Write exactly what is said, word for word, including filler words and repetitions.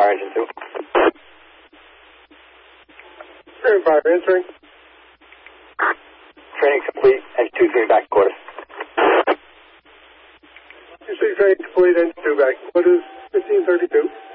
Fire engine two. Training fire, answering. Training complete, engine two going back quarters. You say training complete, engine two back quarters, fifteen thirty-two.